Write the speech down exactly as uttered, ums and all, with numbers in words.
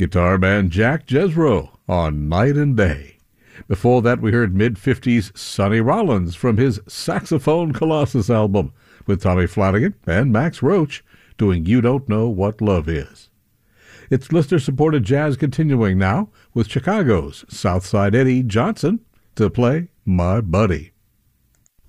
guitar man Jack Jesro on Night and Day. Before that, we heard mid-fifties Sonny Rollins from his Saxophone Colossus album with Tommy Flanagan and Max Roach doing You Don't Know What Love Is. It's listener-supported jazz continuing now with Chicago's Southside Eddie Johnson to play My Buddy.